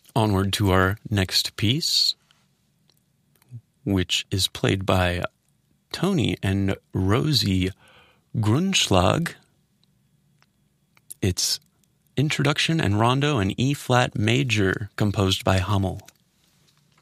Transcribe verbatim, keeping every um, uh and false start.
Onward to our next piece, which is played by Tony and Rosie Grundschlag. It's Introduction and Rondo in E-flat major, composed by Hummel.